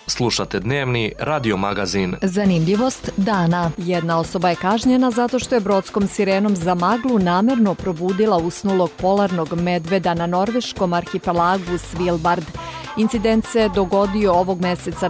Slušate dnevni radio magazin. Zanimljivost dana. Jedna osoba je kažnjena zato što je brodskom sirenom za maglu namerno probudila usnulog polarnog medveda na norveškom arhipelagu Svalbard. Incident se dogodio ovog meseca